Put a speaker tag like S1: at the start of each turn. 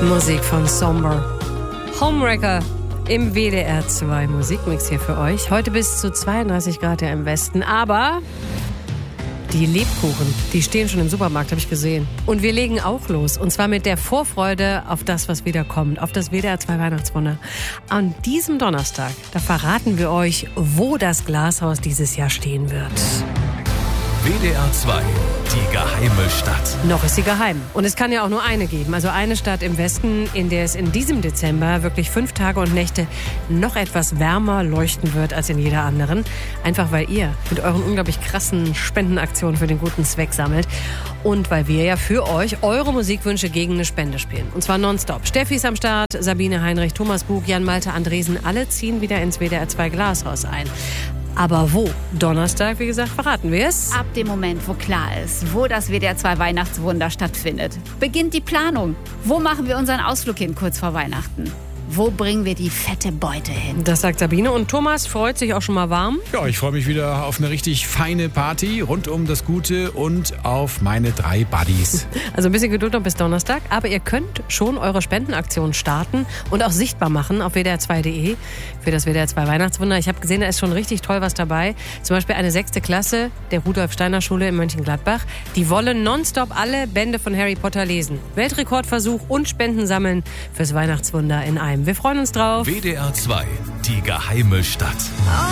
S1: Musik von Somber. Homewrecker im WDR 2 Musikmix hier für euch. Heute bis zu 32 Grad ja im Westen, aber die Lebkuchen, die stehen schon im Supermarkt, habe ich gesehen. Und wir legen auch los. Und zwar mit der Vorfreude auf das, was wieder kommt, auf das WDR 2 Weihnachtswunder. An diesem Donnerstag, da verraten wir euch, wo das Glashaus dieses Jahr stehen wird.
S2: WDR 2, die geheime Stadt.
S1: Noch ist sie geheim. Und es kann ja auch nur eine geben. Also eine Stadt im Westen, in der es in diesem Dezember wirklich 5 Tage und Nächte noch etwas wärmer leuchten wird als in jeder anderen. Einfach weil ihr mit euren unglaublich krassen Spendenaktionen für den guten Zweck sammelt. Und weil wir ja für euch eure Musikwünsche gegen eine Spende spielen. Und zwar nonstop. Steffi ist am Start, Sabine Heinrich, Thomas Bug, Jan Malte Andresen. Alle ziehen wieder ins WDR 2 Glashaus ein. Aber wo? Donnerstag, wie gesagt, verraten wir es.
S3: Ab dem Moment, wo klar ist, wo das WDR 2 Weihnachtswunder stattfindet, beginnt die Planung. Wo machen wir unseren Ausflug hin kurz vor Weihnachten? Wo bringen wir die fette Beute hin?
S1: Das sagt Sabine. Und Thomas freut sich auch schon mal warm.
S4: Ja, ich freue mich wieder auf eine richtig feine Party rund um das Gute und auf meine 3 Buddies.
S1: Also ein bisschen Geduld noch bis Donnerstag. Aber ihr könnt schon eure Spendenaktion starten und auch sichtbar machen auf wdr2.de für das WDR 2 Weihnachtswunder. Ich habe gesehen, da ist schon richtig toll was dabei. Zum Beispiel eine 6. Klasse der Rudolf-Steiner-Schule in Mönchengladbach. Die wollen nonstop alle Bände von Harry Potter lesen. Weltrekordversuch und Spenden sammeln fürs Weihnachtswunder in einem. Wir freuen uns drauf.
S2: WDR 2, die geheime Stadt.